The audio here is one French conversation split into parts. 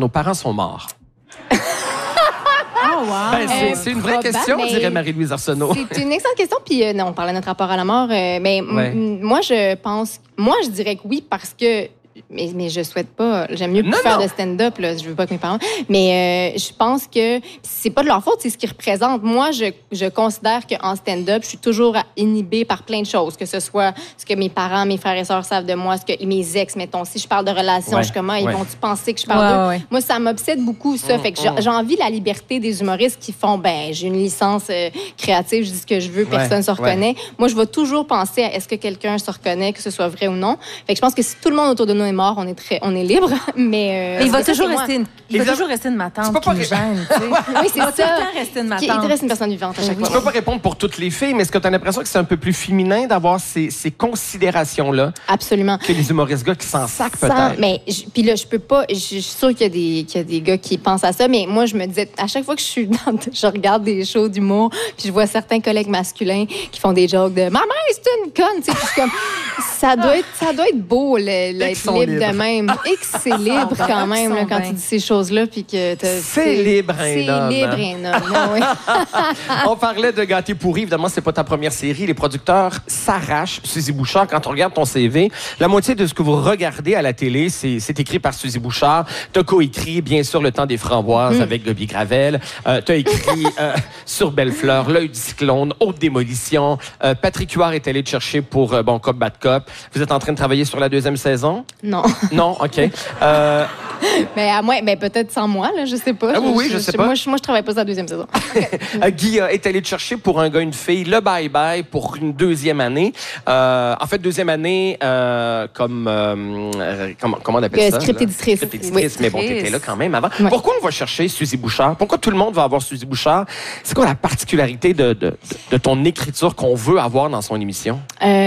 nos parents sont morts? Oh, wow. C'est une vraie question, dirait Marie-Louise Arsenault. C'est une excellente question. Puis, non, on parlait de notre rapport à la mort. Moi, je dirais que oui, parce que. Mais je souhaite pas. J'aime mieux plus faire de stand-up. Là, je veux pas que mes parents. Mais je pense que c'est pas de leur faute, c'est ce qu'ils représentent. Moi, je considère qu'en stand-up, je suis toujours inhibée par plein de choses. Que ce soit ce que mes parents, mes frères et sœurs savent de moi, ce que mes ex, mettons. Si je parle de relations, je suis comme, ils vont-tu penser que je parle d'eux? Moi, ça m'obsède beaucoup, ça. Fait que j'ai envie de la liberté des humoristes qui font, j'ai une licence créative, je dis ce que je veux, personne ne se reconnaît. Moi, je vais toujours penser à est-ce que quelqu'un se reconnaît, que ce soit vrai ou non. Fait que je pense que si tout le monde autour de nous est mort, on est libre, mais il va toujours rester une matante qui nous gêne. Oui, c'est ça. Tout le temps rester une matante. Il reste une personne vivante à chaque fois. Tu peux pas répondre pour toutes les filles, mais est-ce que tu as l'impression que c'est un peu plus féminin d'avoir ces considérations-là? Absolument. Que les humoristes gars qui s'en sacent peut-être. Mais puis là, je peux pas. Je suis sûre qu'il y a des gars qui pensent à ça, mais moi, je me disais à chaque fois que je regarde des shows d'humour, puis je vois certains collègues masculins qui font des jokes de ma mère c'est une conne, tu sais, puis je suis comme ça doit être beau l'être libre de même. Et que c'est libre quand même là, quand tu dis ces choses-là, puis que c'est libre un homme. C'est libre un homme. Oui. On parlait de Gâté pourri. Évidemment, c'est pas ta première série. Les producteurs s'arrachent. Suzy Bouchard, quand on regarde ton CV, la moitié de ce que vous regardez à la télé, c'est écrit par Suzy Bouchard. T'as coécrit, bien sûr, Le Temps des Framboises avec Gaby Gravel. T'as écrit Sur Belle-Fleur, L'œil du cyclone, Haute démolition. Patrick Huard est allé te chercher pour Bon Cop, Bad Cop. Vous êtes en train de travailler sur la 2e saison? Non. Non, OK. Mais à moi, peut-être sans moi, là, je sais pas. Ah oui, je sais pas. Moi, je travaille pas sur la 2e saison. Guy est allé te chercher pour un gars, une fille, le bye-bye pour une 2e année. En fait, 2e année, comment on appelle ça? Script-éditrice. Script-éditrice, mais bon, t'étais là quand même avant. Ouais. Pourquoi on va chercher Suzy Bouchard? Pourquoi tout le monde va avoir Suzy Bouchard? C'est quoi la particularité de ton écriture qu'on veut avoir dans son émission?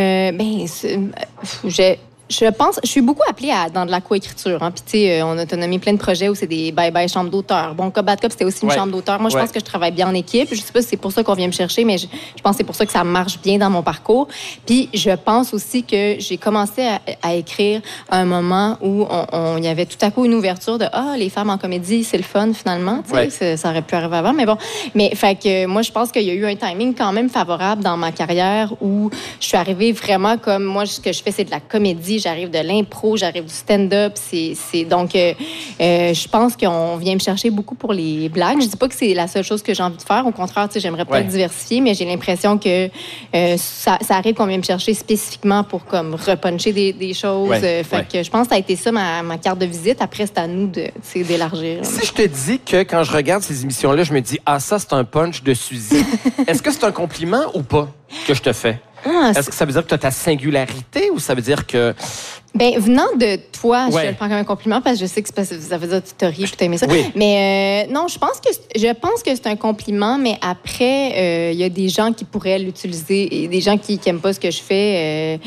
Je pense, je suis beaucoup appelée dans de la coécriture. Hein. Puis, tu sais, on a nommé plein de projets où c'est des bye-bye chambres d'auteur. Bon, Cop Bad Cop, c'était aussi une chambre d'auteur. Moi, je pense que je travaille bien en équipe. Je sais pas si c'est pour ça qu'on vient me chercher, mais je pense que c'est pour ça que ça marche bien dans mon parcours. Puis, je pense aussi que j'ai commencé à écrire à un moment où il y avait tout à coup une ouverture de les femmes en comédie, c'est le fun, finalement. Tu sais, ça aurait pu arriver avant, mais bon. Mais, fait que moi, je pense qu'il y a eu un timing quand même favorable dans ma carrière où je suis arrivée vraiment comme moi, ce que je fais, c'est de la comédie. J'arrive de l'impro, j'arrive du stand-up. Donc, je pense qu'on vient me chercher beaucoup pour les blagues. Je dis pas que c'est la seule chose que j'ai envie de faire. Au contraire, j'aimerais peut-être diversifier, mais j'ai l'impression que ça arrive qu'on vient me chercher spécifiquement pour comme repuncher des choses. Fait que je pense que ça a été ça ma carte de visite. Après, c'est à nous d'élargir. Si je te dis que quand je regarde ces émissions-là, je me dis ça, c'est un punch de Suzy. Est-ce que c'est un compliment ou pas que je te fais? Est-ce que ça veut dire que tu as ta singularité ou ça veut dire que... Venant de toi, je te le prends comme un compliment parce que je sais que ça veut dire que tu te ris et que tu aimé ça. Oui. Mais non, je pense que c'est un compliment, mais après, il y a des gens qui pourraient l'utiliser et des gens qui n'aiment pas ce que je fais.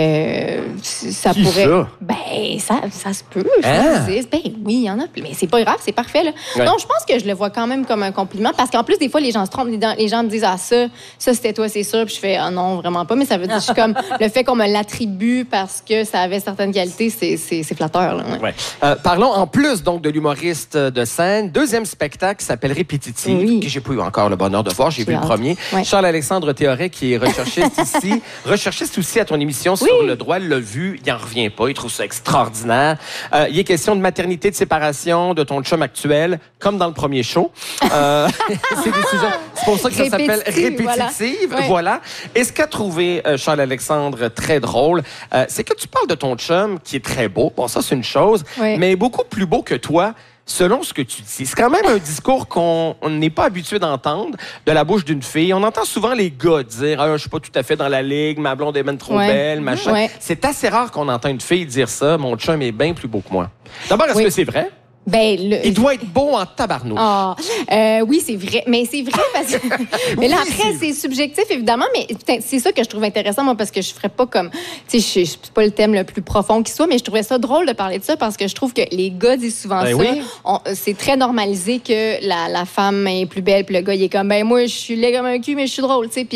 Ça qui pourrait. Ça se peut. Oui, il y en a. Mais c'est pas grave, c'est parfait. Là. Non, je pense que je le vois quand même comme un compliment parce qu'en plus, des fois, les gens se trompent. Les gens me disent ça c'était toi, c'est sûr. Puis je fais non, vraiment pas. Mais ça veut dire que je suis comme le fait qu'on me l'attribue parce que ça avait certaines qualités, c'est flatteur. Là, parlons en plus donc de l'humoriste de scène. 2e spectacle qui s'appelle Répétitive, que j'ai pas eu encore le bonheur de voir. J'ai vu le premier. Charles-Alexandre Théoret, qui est recherchiste ici. Recherchiste aussi à ton émission sur le droit, l'a vu. Il n'en revient pas. Il trouve ça extraordinaire. Il est question de maternité, de séparation, de ton chum actuel, comme dans le premier show. C'est des sujets. C'est pour ça que ça s'appelle Répétitive. Voilà. Et ce qu'a trouvé Charles-Alexandre très drôle, c'est que tu parles de ton chum qui est très beau. Bon, ça, c'est une chose, mais beaucoup plus beau que toi, selon ce que tu dis. C'est quand même un discours qu'on n'est pas habitué d'entendre de la bouche d'une fille. On entend souvent les gars dire « je suis pas tout à fait dans la ligue, ma blonde est même trop belle, machin. C'est assez rare qu'on entend une fille dire ça. Mon chum est bien plus beau que moi. D'abord, est-ce que c'est vrai? Il doit être beau en tabarnouche. Oui, c'est vrai. Mais c'est vrai parce que... mais là, après, c'est subjectif, évidemment, mais c'est ça que je trouve intéressant, moi, parce que je ferais pas comme... Tu sais, c'est pas le thème le plus profond qui soit, mais je trouvais ça drôle de parler de ça parce que je trouve que les gars disent souvent ça. C'est très normalisé que la femme est plus belle, puis le gars, il est comme, moi, je suis laid comme un cul, mais je suis drôle, tu sais.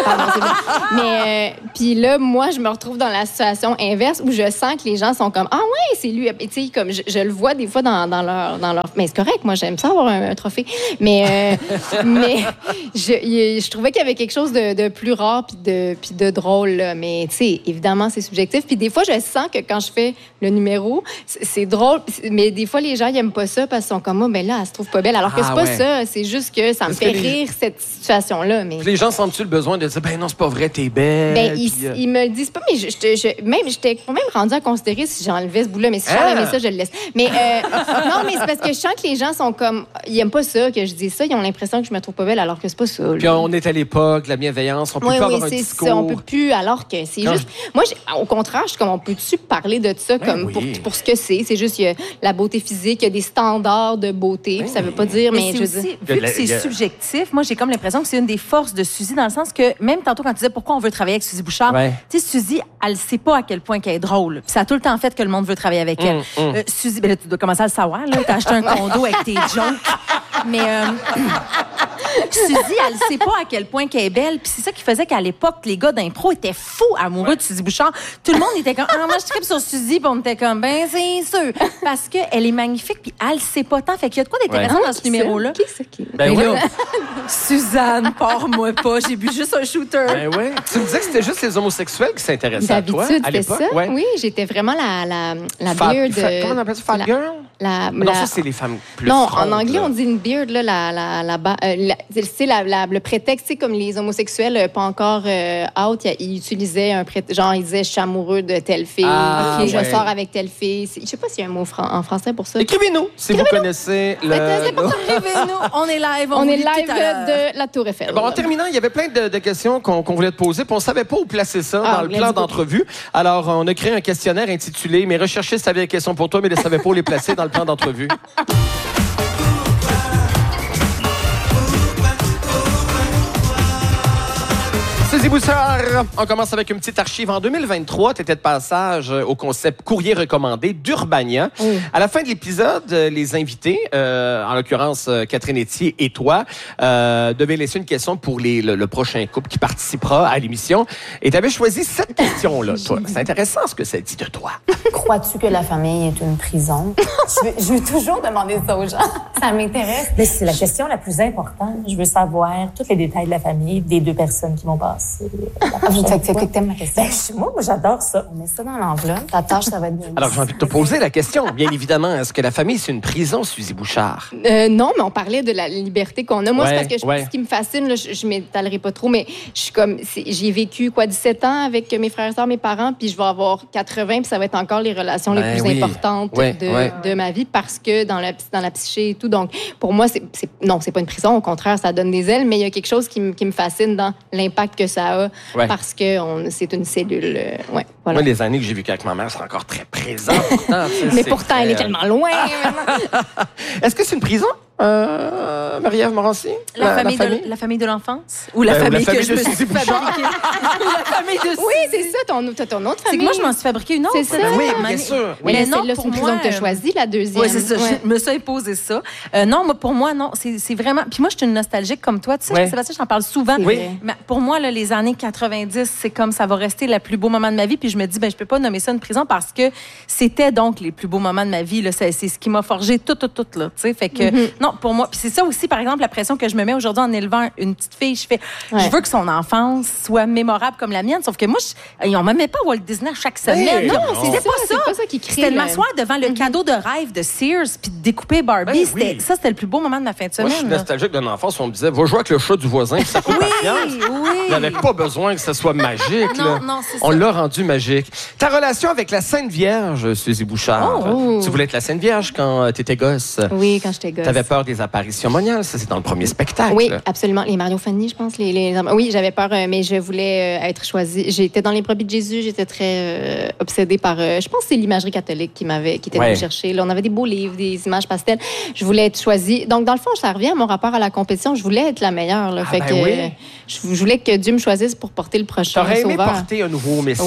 Puis là, moi, je me retrouve dans la situation inverse où je sens que les gens sont comme, c'est lui. Tu sais, comme je le vois des fois dans leur... Mais c'est correct, moi, j'aime ça avoir un trophée. Mais je trouvais qu'il y avait quelque chose de plus rare puis de drôle. Là. Mais, tu sais, évidemment, c'est subjectif. Puis des fois, je sens que quand je fais le numéro, c'est drôle. Mais des fois, les gens, ils n'aiment pas ça parce qu'ils sont comme, ben là, elle se trouve pas belle. Alors que c'est pas ça. C'est juste que ça me fait rire, cette situation-là. Mais... Les gens sentent-tu le besoin de dire, ben non, c'est pas vrai, t'es belle. Ben, ils me le disent pas, mais j'étais quand même rendue à considérer si j'enlevais ce bout-là. Mais si Charles aimait ça, je le laisse. Mais non, mais c'est parce que je sens que les gens sont comme, ils aiment pas ça, que je dis ça. Ils ont l'impression que je me trouve pas belle alors que c'est pas ça. Puis on est à l'époque, la bienveillance, on peut plus avoir un discours. Ça, on peut plus, alors que c'est juste... Moi, au contraire, je suis comme, on peut-tu parler de ça comme pour ce que c'est? C'est juste, il y a la beauté physique, il y a des standards de beauté, puis ça veut pas dire, mais je veux dire... Vu que c'est subjectif, moi, j'ai comme l'impression que c'est une des forces de Suzy, dans le sens que, même tantôt, quand tu disais pourquoi on veut travailler avec Suzy Bouchard, tu sais, Suzy, elle sait pas à quel point qu'elle est drôle. Puis ça a tout le temps fait que le monde veut travailler avec elle. Suzy, ben là, tu dois commencer à le savoir, là. T'as acheté un condo avec tes jokes. Mais Suzy, elle sait pas à quel point qu'elle est belle. Puis c'est ça qui faisait qu'à l'époque, les gars d'impro étaient fous amoureux de Suzy Bouchard. Tout le monde était comme, moi, je tripe sur Suzy. Puis on était comme, ben, c'est sûr. Parce qu'elle est magnifique. Puis elle sait pas tant. Fait qu'il y a de quoi d'intéressant dans ce numéro-là. Qui c'est qui? Ben oui. Suzanne, pars-moi pas. J'ai bu juste un shooter. Ben oui. Tu me disais que c'était juste les homosexuels qui s'intéressaient à toi. D'habitude, c'était ça. Ouais. Oui, j'étais vraiment la beard. Comment on appelle ça? Fat girl? Non, ça, c'est les femmes plus non, frondes, en anglais, on dit une beard, là, c'est le prétexte, c'est comme les homosexuels pas encore out, ils utilisaient un prétexte, genre, ils disaient, je suis amoureux de telle fille, je sors avec telle fille. Je sais pas s'il y a un mot en français pour ça. Écrivez-nous si vous connaissez le... C'est pas ça, écrivez-nous. On est live. On est live de la Tour Eiffel. Bon, en terminant, il y avait plein de questions qu'on voulait te poser, puis on savait pas où placer ça dans le plan d'entrevue. Alors, on a créé un questionnaire intitulé « Mes recherchistes avaient des questions pour toi, mais ils ne savaient pas où les placer dans le plan d'entrevue. » Suzy Bouchard, on commence avec une petite archive. En 2023, tu étais de passage au concept courrier recommandé d'Urbania. À la fin de l'épisode, les invités, en l'occurrence Catherine Etier et toi, devaient laisser une question pour le prochain couple qui participera à l'émission. Et tu avais choisi cette question-là, toi. C'est intéressant ce que ça dit de toi. Crois-tu que la famille est une prison? je veux toujours demander ça aux gens. Ça m'intéresse. Mais c'est la question la plus importante. Je veux savoir tous les détails de la famille des deux personnes qui vont passer. T'aimes ma question? Moi, j'adore ça. On met ça dans l'enveloppe. Ta tâche, ça va être bien. Alors, j'ai envie de te poser la question, bien évidemment. Est-ce que la famille, c'est une prison, Suzy Bouchard? Non, mais on parlait de la liberté qu'on a. Moi, c'est parce que ce qui me fascine, là, je m'étalerai pas trop, mais je suis comme, j'ai vécu, 17 ans avec mes frères et sœurs, mes parents, puis je vais avoir 80, puis ça va être encore les relations les plus importantes de ma vie parce que dans la psyché et tout. Donc, pour moi, c'est pas une prison. Au contraire, ça donne des ailes, mais il y a quelque chose qui me fascine dans l'impact que ça a parce que c'est une cellule. Voilà. Moi, les années que j'ai vécues avec ma mère, c'est encore très présent. Pourtant, mais pourtant, elle est tellement loin. Est-ce que c'est une prison? Marie-Ève Morancy? La famille de l'enfance? Ou la famille que je me suis fabriquée? La famille de Oui, c'est ça, ton autre famille. C'est que moi, je m'en suis fabriquée une autre. C'est ça. Oui, bien sûr. Mais non, c'est une prison que tu as choisie, la deuxième. Oui, c'est ça. Je me suis imposé ça. Non, pour moi, non. C'est vraiment... Puis moi, je suis une nostalgique comme toi. Tu sais, Sébastien, j'en parle souvent. Oui. Mais pour moi, là, les années 90, c'est comme ça va rester le plus beau moment de ma vie. Puis je me dis, je peux pas nommer ça une prison parce que c'était donc les plus beaux moments de ma vie. Là. C'est ce qui m'a forgé tout, là. Tu sais, fait que... Non, pour moi... Puis c'est ça aussi, par exemple, la pression que je me mets aujourd'hui en élevant une petite fille. Je veux que son enfance soit mémorable comme la mienne. Sauf que moi, on me met pas Walt Disney chaque semaine. Non, c'est pas ça qui crée. C'était de m'asseoir devant le cadeau de rêve de Sears puis de découper Barbie. C'était le plus beau moment de ma fin de semaine. Moi, je suis nostalgique d'une enfance où on me disait, va jouer avec le chat du voisin puis ça coûte patience. Il n'avait pas besoin que ça soit magique. Non, c'est ça. On l'a rendu magique. Ta relation avec la Sainte Vierge, Suzy Bouchard. Tu voulais être la Sainte Vierge quand tu étais gosse. Oui, quand j'étais gosse. Tu avais peur des apparitions moniales. Ça, c'est dans le premier spectacle. Oui, absolument. Les Mario Fanny, je pense. Oui, j'avais peur, mais je voulais être choisie. J'étais dans les brebis de Jésus. J'étais très obsédée par... je pense que c'est l'imagerie catholique qui était venue chercher. Là, on avait des beaux livres, des images pastel. Je voulais être choisie. Donc, dans le fond, ça revient à mon rapport à la compétition. Je voulais être la meilleure. Là, je voulais que Dieu me choisisse pour porter le prochain T'aurais sauveur. aimé porter un nouveau Messie. Oui.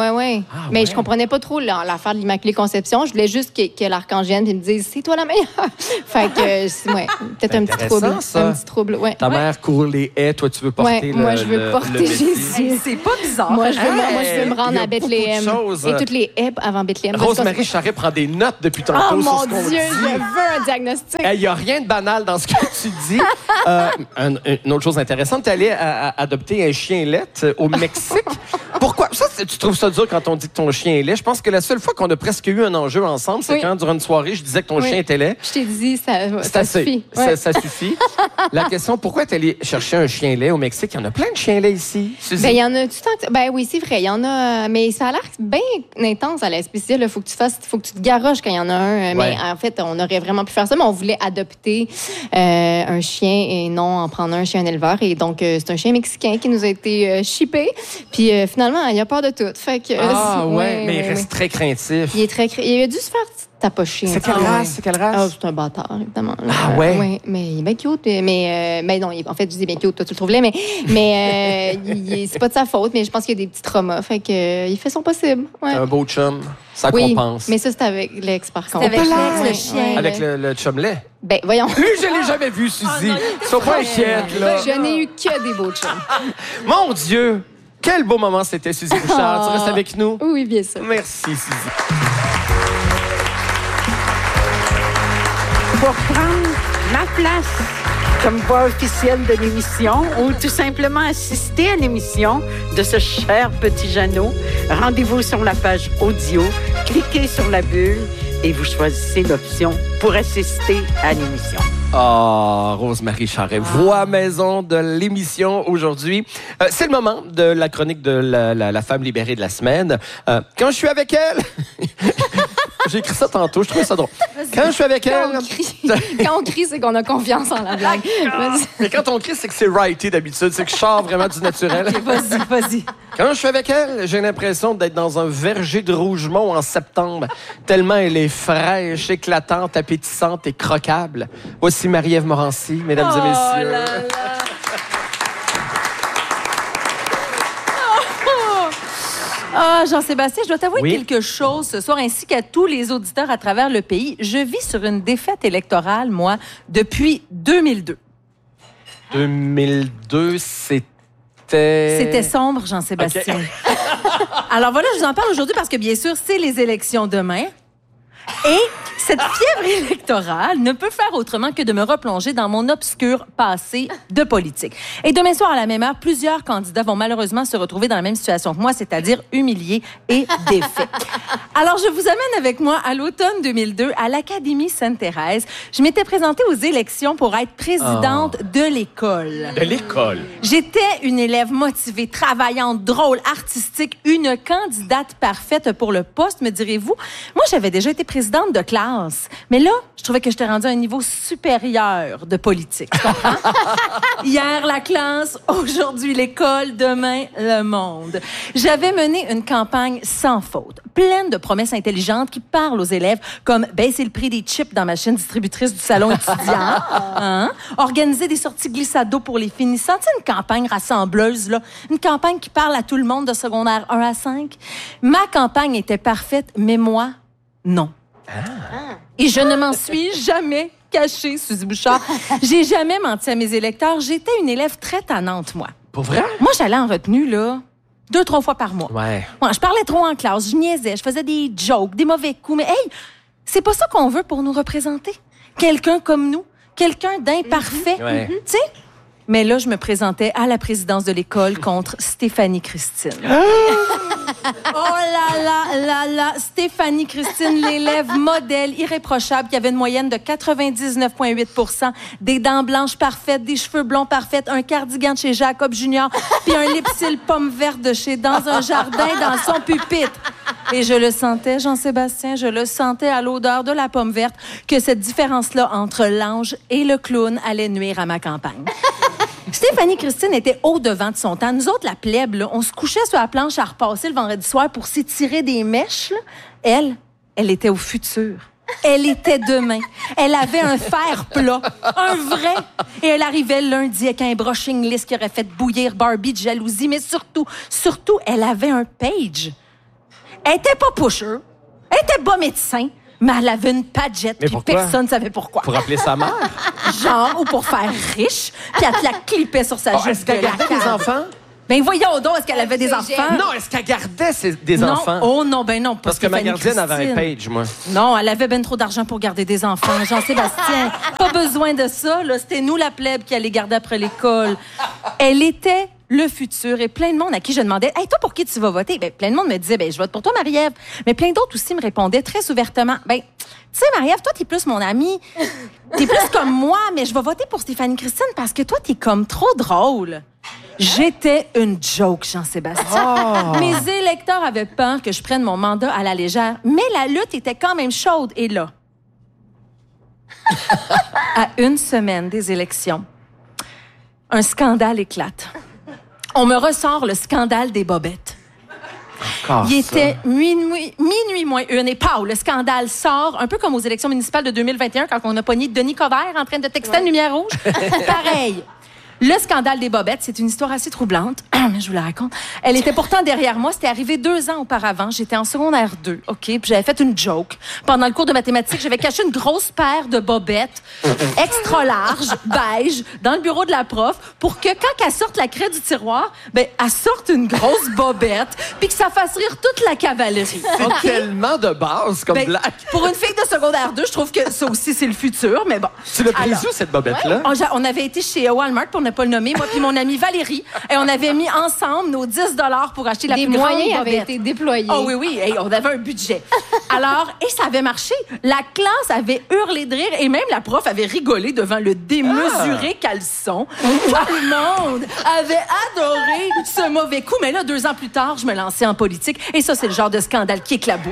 ouais. Mais je comprenais pas trop l'affaire de l'Immaculée Conception. Je voulais juste que l'archange vienne et me dise « C'est toi la meilleure! » Fait que, peut-être un petit trouble. Ça. Un petit trouble, ouais. Ta mère court les haies, toi, tu veux porter moi, je veux porter Jésus. C'est pas bizarre. Moi, je veux me rendre à Bethléem. Et toutes les haies avant Bethléem. Rose-Marie Charret prend des notes depuis tantôt sur ce qu'on dit. Oh mon Dieu, je veux un diagnostic. Il n'y a rien de banal dans ce que tu dis. Une autre chose intéressante, tu allais adopter un chien laid au Mexique. Pourquoi? Ça, tu trouves ça dur quand on dit que ton chien est laid? Je pense que la seule fois qu'on a presque eu un enjeu ensemble, c'est quand, durant une soirée, je disais que ton chien était laid. Je t'ai dit, ça suffit. Ça suffit. La question, pourquoi tu es allé chercher un chien laid au Mexique? Il y en a plein de chiens laids ici. Il y en a tout le temps. Ben oui, c'est vrai. Il y en a. Mais ça a l'air bien intense à l'espèce. Il faut que tu te garoches quand il y en a un. Mais en fait, on aurait vraiment pu faire ça, mais on voulait adopter un chien et non en prendre un chien éleveur. Et donc, c'est un chien mexicain qui nous a été shippé. Puis finalement, il a peur de tout. Fait que, mais il reste très craintif. Il a dû se faire tapocher. C'est quelle race? C'est quelle race? C'est un bâtard, évidemment. Ouais? Mais il est bien cute. Mais non, en fait, je dis bien cute, toi, tu le trouves laid, mais c'est pas de sa faute, mais je pense qu'il y a des petits traumas. Fait que, il fait son possible. Ouais. Un beau chum. Ça compense. Mais ça, c'est avec l'ex, par contre. C'est avec l'ex, le chien. Avec le chum laid? Ben, voyons. Lui, je l'ai jamais vu, Suzy. Sois pas inquiète, là. Je n'ai eu que des beaux chums. Mon Dieu! Quel beau moment c'était, Suzy Bouchard. Tu restes avec nous? Oui, bien sûr. Merci, Suzy. Pour prendre ma place comme voix officielle de l'émission ou tout simplement assister à l'émission de ce cher petit Jeannot, rendez-vous sur la page audio, cliquez sur la bulle et vous choisissez l'option pour assister à l'émission. Rose-Marie Charret, voix maison de l'émission aujourd'hui. C'est le moment de la chronique de la femme libérée de la semaine. Quand je suis avec elle... J'ai écrit ça tantôt, je trouvais ça drôle. Quand je suis avec elle... Quand on crie, c'est qu'on a confiance en la blague. Mais quand on crie, c'est que c'est righté d'habitude, c'est que je sors vraiment du naturel. Okay, vas-y. Quand je suis avec elle, j'ai l'impression d'être dans un verger de Rougemont en septembre, tellement elle est fraîche, éclatante, appétissante et croquable. Voici Marie-Ève Morancy, mesdames et messieurs. Là là. Jean-Sébastien, je dois t'avouer quelque chose ce soir, ainsi qu'à tous les auditeurs à travers le pays. Je vis sur une défaite électorale, moi, depuis 2002. 2002, C'était sombre, Jean-Sébastien. Okay. Alors voilà, je vous en parle aujourd'hui parce que, bien sûr, c'est les élections demain. Et cette fièvre électorale ne peut faire autrement que de me replonger dans mon obscur passé de politique. Et demain soir, à la même heure, plusieurs candidats vont malheureusement se retrouver dans la même situation que moi, c'est-à-dire humiliés et défaits. Alors, je vous amène avec moi à l'automne 2002 à l'Académie Sainte-Thérèse. Je m'étais présentée aux élections pour être présidente de l'école. De l'école? J'étais une élève motivée, travaillante, drôle, artistique, une candidate parfaite pour le poste, me direz-vous. Moi, j'avais déjà été présidente de classe. Mais là, je trouvais que j'étais rendue à un niveau supérieur de politique. Tu comprends? Hier, la classe, aujourd'hui, l'école, demain, le monde. J'avais mené une campagne sans faute, pleine de promesses intelligentes qui parlent aux élèves, comme baisser le prix des chips dans ma chaîne distributrice du salon étudiant, organiser des sorties glissado pour les finissants. Tu sais, une campagne rassembleuse, là. Une campagne qui parle à tout le monde de secondaire 1 à 5. Ma campagne était parfaite, mais moi, non. Et je ne m'en suis jamais cachée, Suzy Bouchard. J'ai jamais menti à mes électeurs. J'étais une élève très tannante, moi. Pour vrai? Moi, j'allais en retenue, là, 2-3 fois par mois. Ouais. Moi, je parlais trop en classe, je niaisais, je faisais des jokes, des mauvais coups. Mais hey, c'est pas ça qu'on veut pour nous représenter. Quelqu'un comme nous, quelqu'un d'imparfait. Ouais. Tu sais? Mais là, je me présentais à la présidence de l'école contre Stéphanie Christine. Oh là, Stéphanie Christine, l'élève modèle irréprochable qui avait une moyenne de 99,8 %, des dents blanches parfaites, des cheveux blonds parfaits, un cardigan de chez Jacob Junior, puis un lipsil pomme verte de chez Dans un jardin dans son pupitre. Et je le sentais, Jean-Sébastien, je le sentais à l'odeur de la pomme verte que cette différence-là entre l'ange et le clown allait nuire à ma campagne. Stéphanie Christine était au-devant de son temps. Nous autres, la plèbe, là, on se couchait sur la planche à repasser le vendredi soir pour s'étirer des mèches. Là. Elle était au futur. Elle était demain. Elle avait un fer plat, un vrai. Et elle arrivait lundi avec un brushing list qui aurait fait bouillir Barbie de jalousie. Mais surtout, elle avait un page. Elle était pas pusher. Elle était pas médecin. Mais elle avait une padgette, puis personne ne savait pourquoi. Pour appeler sa mère? Genre, ou pour faire riche, puis elle te la clippait sur sa jupe. Est-ce qu'elle gardait des enfants? Ben voyons donc, est-ce qu'elle avait des enfants? Non, est-ce qu'elle gardait des enfants? Oh non, ben non. Parce que ma gardienne avait un page, moi. Non, elle avait ben trop d'argent pour garder des enfants. Jean-Sébastien, pas besoin de ça, là. C'était nous, la plèbe, qui allait garder après l'école. Elle était le futur. Et plein de monde à qui je demandais, hey, toi, pour qui tu vas voter? Ben, plein de monde me disait, ben, je vote pour toi, Marie-Ève. Mais plein d'autres aussi me répondaient très ouvertement, ben, tu sais, Marie-Ève, toi, t'es plus mon amie. T'es plus comme moi, mais je vais voter pour Stéphanie Christine parce que toi, t'es comme trop drôle. J'étais une joke, Jean-Sébastien. Mes électeurs avaient peur que je prenne mon mandat à la légère, mais la lutte était quand même chaude. Et là, à une semaine des élections, un scandale éclate. On me ressort le scandale des bobettes. Il était minuit moins une et pow, le scandale sort, un peu comme aux élections municipales de 2021 quand on a pogné Denis Coderre en train de texter une lumière rouge. Pareil. Le scandale des bobettes, c'est une histoire assez troublante. Je vous la raconte. Elle était pourtant derrière moi. C'était arrivé 2 ans auparavant. J'étais en secondaire 2, OK? Puis j'avais fait une joke. Pendant le cours de mathématiques, j'avais caché une grosse paire de bobettes extra larges, beige, dans le bureau de la prof pour que quand elle sorte la craie du tiroir, ben, elle sorte une grosse bobette puis que ça fasse rire toute la cavalerie. C'est tellement de base comme blague. Pour une fille de secondaire 2, je trouve que ça aussi, c'est le futur, mais bon. Tu l'as pris où, cette bobette-là? On avait été chez Walmart, pour ne pas le nommer, moi puis mon amie Valérie, et on avait mis ensemble nos 10 $ pour acheter la plus grande bobette. Des moyens avaient été déployés. Oh oui, hey, on avait un budget. Alors, et ça avait marché. La classe avait hurlé de rire et même la prof avait rigolé devant le démesuré caleçon. Tout le monde avait adoré ce mauvais coup. Mais là, 2 ans plus tard, je me lançais en politique et ça, c'est le genre de scandale qui éclabousse.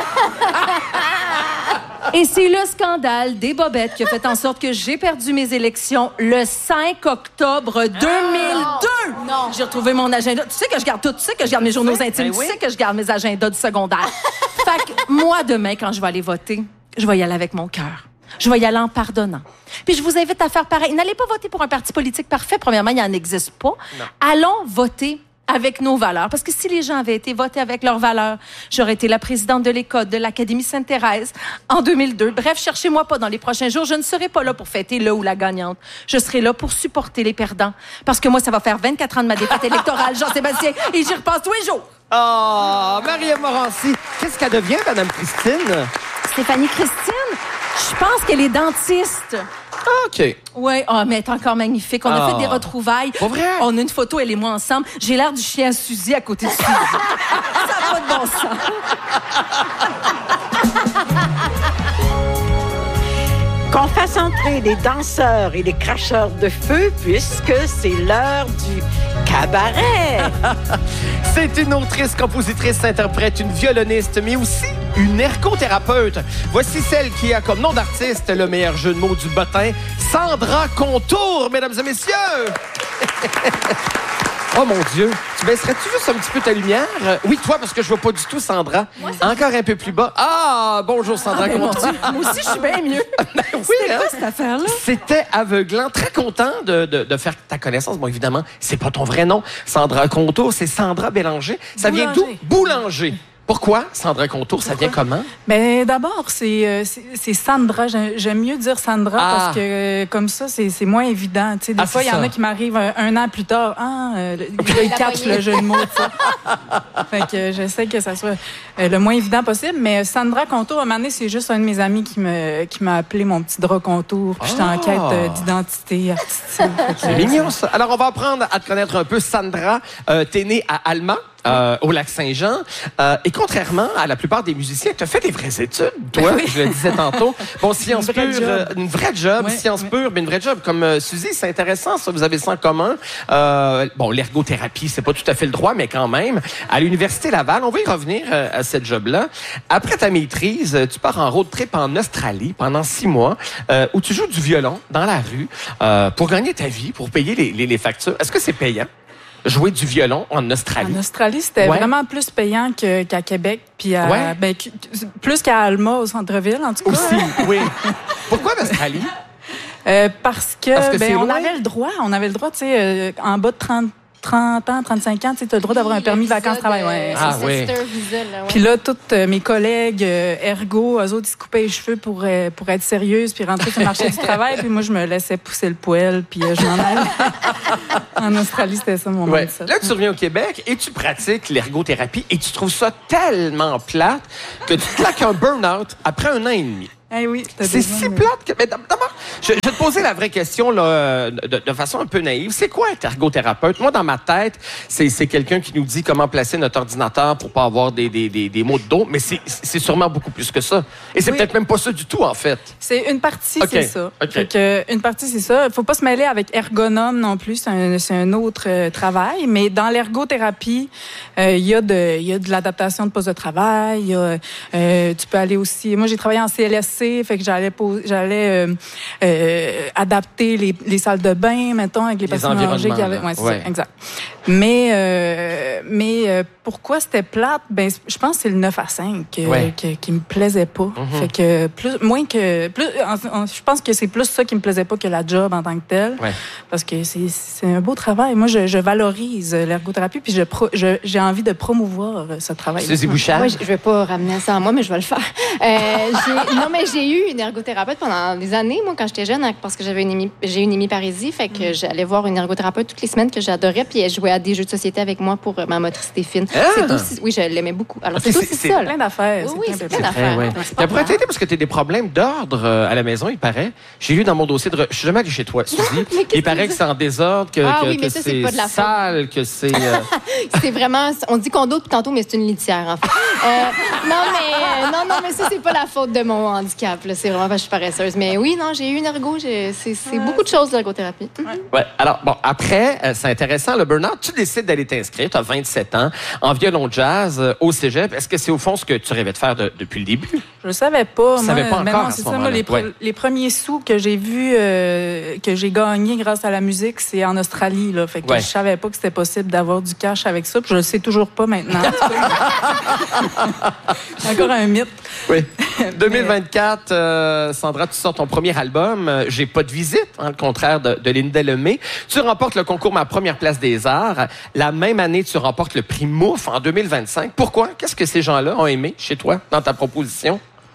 Et c'est le scandale des bobettes qui a fait en sorte que j'ai perdu mes élections le 5 octobre 2002. Non. J'ai retrouvé mon agenda. Tu sais que je garde tout. Tu sais que je garde mes journaux intimes. Tu sais que je garde mes agendas du secondaire. Fait que moi, demain, quand je vais aller voter, je vais y aller avec mon cœur. Je vais y aller en pardonnant. Puis je vous invite à faire pareil. N'allez pas voter pour un parti politique parfait. Premièrement, il n'en existe pas. Non. Allons voter avec nos valeurs. Parce que si les gens avaient été votés avec leurs valeurs, j'aurais été la présidente de l'École de l'Académie Sainte-Thérèse en 2002. Bref, cherchez-moi pas dans les prochains jours. Je ne serai pas là pour fêter le ou la gagnante. Je serai là pour supporter les perdants. Parce que moi, ça va faire 24 ans de ma défaite électorale, Jean-Sébastien, et j'y repasse tous les jours. Oh, Marie-Ève Morancy. Qu'est-ce qu'elle devient, Madame Christine? Stéphanie Christine? Je pense qu'elle est dentiste. OK. Oui, mais elle est encore magnifique. On a fait des retrouvailles. Pas vrai? On a une photo, elle et moi ensemble. J'ai l'air du chien à Suzy à côté de Suzy. Ça n'a pas de bon sens. Qu'on fasse entrer les danseurs et les cracheurs de feu puisque c'est l'heure du cabaret. C'est une autrice, compositrice, interprète, une violoniste, mais aussi une ergothérapeute. Voici celle qui a comme nom d'artiste le meilleur jeu de mots du bottin, Sandra Contour, mesdames et messieurs. Oh mon Dieu, tu baisserais-tu juste un petit peu ta lumière? Oui, toi, parce que je vois pas du tout Sandra. Moi, encore un peu plus bas. Ah, bonjour Sandra Contour. Moi aussi, je suis bien mieux. Ben oui, c'était quoi cette affaire-là? C'était aveuglant. Très content de faire ta connaissance. Bon, évidemment, c'est pas ton vrai nom. Sandra Contour, c'est Sandra Bélanger. Ça vient d'où? Boulanger. Pourquoi Sandra Contour? Ça vient comment? Ben d'abord, c'est Sandra. J'aime mieux dire Sandra parce que comme ça, c'est moins évident. Tu sais, des fois, il y en a qui m'arrivent un an plus tard. Ils catchent le jeu de mots. Fait que j'essaie que ça soit le moins évident possible. Mais Sandra Contour, à un moment donné, c'est juste un de mes amis qui m'a appelé mon petit drap contour. Puis j'étais en quête d'identité artistique. C'est mignon, ça. Alors, on va apprendre à te connaître un peu. Sandra, t'es née à Alma. Au Lac-Saint-Jean. Et contrairement à la plupart des musiciens, tu as fait des vraies études, toi, je le disais tantôt. Bon, sciences pures, une vraie job, sciences pures, mais une vraie job. Comme Suzy, c'est intéressant, ça, vous avez ça en commun. Bon, l'ergothérapie, c'est pas tout à fait le droit, mais quand même. À l'Université Laval, on va y revenir à cette job-là. Après ta maîtrise, tu pars en road trip en Australie pendant 6 mois, où tu joues du violon dans la rue pour gagner ta vie, pour payer les factures. Est-ce que c'est payant? Jouer du violon en Australie. En Australie, c'était vraiment plus payant qu'à Québec, puis plus qu'à Alma, au centre-ville, en tout cas. Aussi, oui. Pourquoi l'Australie? Parce que on avait le droit, tu sais, en bas de 30 ans, 35 ans, tu as le droit d'avoir un permis vacances-travail. Ouais. Oui. Puis là, tous mes collègues ergo, eux autres, ils se coupaient les cheveux pour être sérieuses puis rentrer sur le marché du travail. Puis moi, je me laissais pousser le poil puis je m'en allais. En Australie, c'était ça mon mindset. Là, tu reviens au Québec et tu pratiques l'ergothérapie et tu trouves ça tellement plate que tu claques un burn-out après 1 an et demi. Eh oui, c'est si plate que... Mais d'abord, je vais te poser la vraie question là, de façon un peu naïve. C'est quoi être ergothérapeute? Moi, dans ma tête, c'est quelqu'un qui nous dit comment placer notre ordinateur pour pas avoir des maux de dos, mais c'est sûrement beaucoup plus que ça. Et c'est peut-être même pas ça du tout, en fait. C'est une partie, c'est ça. Fait que, une partie, c'est ça. Il faut pas se mêler avec ergonome non plus. C'est un autre travail. Mais dans l'ergothérapie, il y a de l'adaptation de poste de travail. Tu peux aller aussi... Moi, j'ai travaillé en CLSC. Fait que j'allais adapter les salles de bain, mettons, avec les personnes âgées qui avaient... Ouais, c'est ça, exact. Mais pourquoi c'était plate? Ben, je pense que c'est le 9 à 5 qui me plaisait pas. Fait que je pense que c'est plus ça qui me plaisait pas que la job en tant que telle. Parce que c'est un beau travail. Moi, je valorise l'ergothérapie puis j'ai envie de promouvoir ce travail. Suzy Bouchard? Moi, je vais pas ramener ça à moi, mais je vais le faire. J'ai eu une ergothérapeute pendant des années, moi, quand j'étais jeune, parce que j'ai une hémiparésie. Fait que j'allais voir une ergothérapeute toutes les semaines que j'adorais, puis elle jouait à des jeux de société avec moi pour ma motricité fine. C'est aussi, oui, je l'aimais beaucoup. Alors, c'est ça. Plein d'affaires. Oui, c'est plein d'affaires. Elle pourrait t'aider parce que tu as des problèmes d'ordre à la maison, il paraît. J'ai lu dans mon dossier je suis jamais allé chez toi, Suzy. Il paraît que c'est en désordre, que c'est sale, que c'est... C'est vraiment... On dit condo depuis tantôt, mais c'est une litière, en fait. Non, mais ça, c'est pas la faute de mon handicap. Là. C'est vraiment parce que je suis paresseuse. Mais oui, non, j'ai eu une ergo. C'est beaucoup de choses, l'ergothérapie. Ouais. Alors, bon, après, c'est intéressant, le burn-out. Tu décides d'aller t'inscrire. Tu as 27 ans en violon jazz au cégep. Est-ce que c'est au fond ce que tu rêvais de faire depuis le début? Je le savais pas. Je savais pas encore à c'est ce moment-là. Les premiers sous que j'ai vus, que j'ai gagnés grâce à la musique, c'est en Australie. Là. Fait que je savais pas que c'était possible d'avoir du cash avec ça. Puis je le sais toujours pas maintenant. Encore un mythe. Oui. 2024, Sandra, tu sors ton premier album, J'ai pas de visite, le contraire de Linda Lemay. Tu remportes le concours Ma première place des arts. La même année, tu remportes le prix Mouf en 2025. Pourquoi? Qu'est-ce que ces gens-là ont aimé chez toi, dans ta proposition?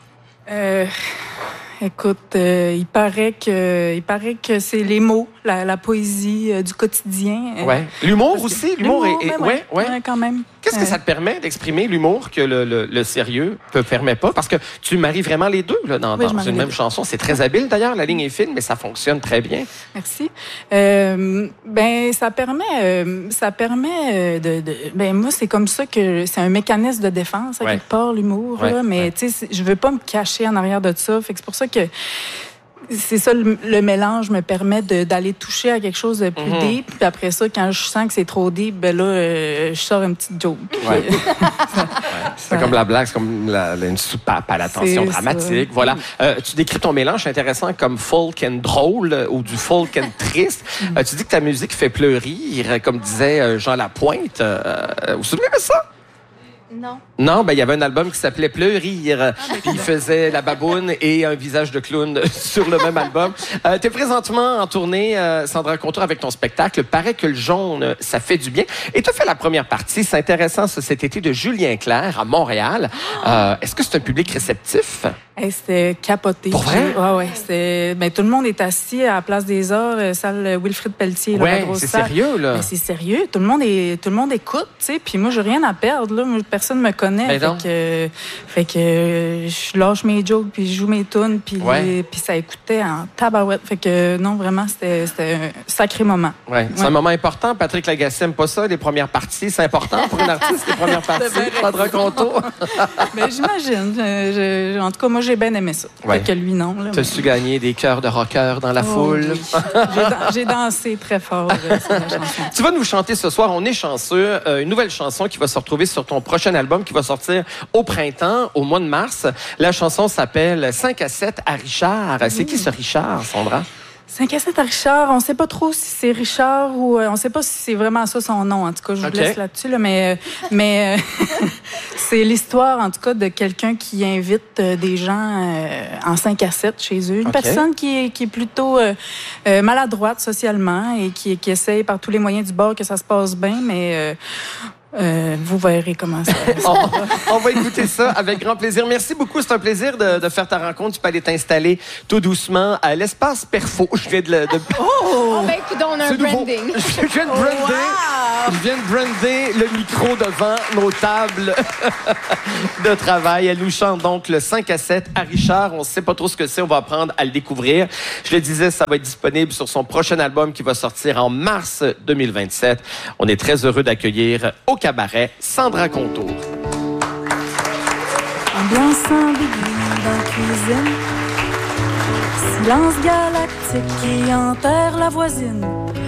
Écoute, il paraît que c'est les mots, la poésie du quotidien. L'humour aussi? L'humour quand même. Qu'est-ce que ça te permet d'exprimer, l'humour, que le sérieux ne permet pas? Parce que tu maries vraiment les deux là, dans une même chanson. C'est très habile, d'ailleurs. La ligne est fine, mais ça fonctionne très bien. Merci. Ça permet de moi, c'est comme ça que c'est un mécanisme de défense, à quelque part, l'humour. Là, mais tu sais, je veux pas me cacher en arrière de ça. Fait que c'est pour ça que c'est ça, le mélange me permet d'aller toucher à quelque chose de plus deep. Puis après ça, quand je sens que c'est trop deep, ben là, je sors une petite joke. C'est comme la blague, c'est comme une soupape à la tension dramatique. Voilà. Tu décris ton mélange intéressant comme folk and drôle ou du folk and triste. Tu dis que ta musique fait pleurir, comme disait Jean Lapointe. Vous vous souvenez de ça? Non, il y avait un album qui s'appelait Pleurir. Puis il faisait la baboune et un visage de clown sur le même album. Tu es présentement en tournée, Sandra Contour, avec ton spectacle. Paraît que le jaune, ça fait du bien. Et tu as fait la première partie, c'est intéressant, cet été, de Julien Clerc à Montréal. Est-ce que c'est un public réceptif? C'était capoté. Pour vrai? Ouais. Tout le monde est assis à la Place des Arts, salle Wilfrid Pelletier. C'est sérieux, là. C'est sérieux. Tout le monde écoute, tu sais. Puis moi, j'ai rien à perdre, là. Personne me connaît. Fait que je lâche mes jokes, puis je joue mes tunes, puis ça écoutait en tabarouette. Fait que non, vraiment, c'était un sacré moment. C'est un moment important. Patrick Lagacé aime pas ça, les premières parties. C'est important pour une artiste, les premières parties. Sandra Contour. J'imagine. En tout cas, moi, j'ai bien aimé ça. Fait que lui, non. T'as-tu gagné des cœurs de rockers dans la foule? Oui. J'ai dansé très fort sur la chanson. Tu vas nous chanter ce soir, on est chanceux, une nouvelle chanson qui va se retrouver sur ton prochain album qui va sortir au printemps, au mois de mars. La chanson s'appelle 5 à 7 à Richard. C'est qui ce Richard, Sandra? 5 à 7 à Richard. On ne sait pas trop si c'est Richard ou... on ne sait pas si c'est vraiment ça son nom. En tout cas, je vous laisse là-dessus. Là, mais c'est l'histoire, en tout cas, de quelqu'un qui invite des gens en 5 à 7 chez eux. Une personne qui est plutôt maladroite socialement et qui essaye par tous les moyens du bord que ça se passe bien, mais... vous verrez comment ça on va écouter ça avec grand plaisir. Merci beaucoup. C'est un plaisir de faire ta rencontre. Tu peux aller t'installer tout doucement à l'espace Perfo. Je viens de... Oh, ben écoute, on a un branding. Je viens de brander le micro devant nos tables de travail. Elle nous chante donc le 5 à 7 à Richard. On ne sait pas trop ce que c'est. On va apprendre à le découvrir. Je le disais, ça va être disponible sur son prochain album qui va sortir en mars 2027. On est très heureux d'accueillir au cabaret Sandra Contour. Ambiance ambiguë dans la cuisine, silence galactique qui enterre la voisine.